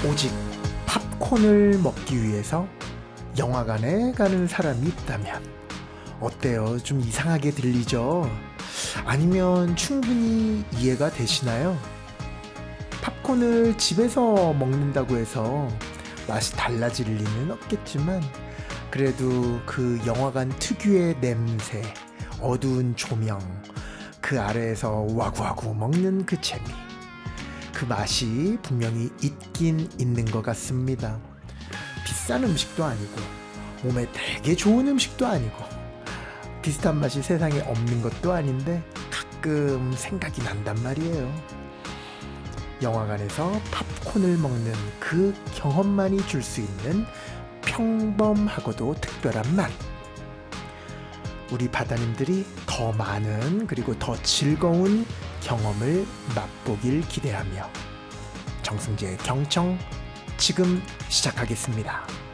오직 팝콘을 먹기 위해서 영화관에 가는 사람이 있다면 어때요? 좀 이상하게 들리죠? 아니면 충분히 이해가 되시나요? 팝콘을 집에서 먹는다고 해서 맛이 달라질 리는 없겠지만 그래도 그 영화관 특유의 냄새, 어두운 조명, 그 아래에서 와구와구 먹는 그 재미, 그 맛이 분명히 있긴 있는 것 같습니다. 비싼 음식도 아니고 몸에 되게 좋은 음식도 아니고 비슷한 맛이 세상에 없는 것도 아닌데 가끔 생각이 난단 말이에요. 영화관에서 팝콘을 먹는 그 경험만이 줄 수 있는 평범하고도 특별한 맛. 우리 바다님들이 더 많은 그리고 더 즐거운 경험을 맛보길 기대하며 정승재의 경청 지금 시작하겠습니다.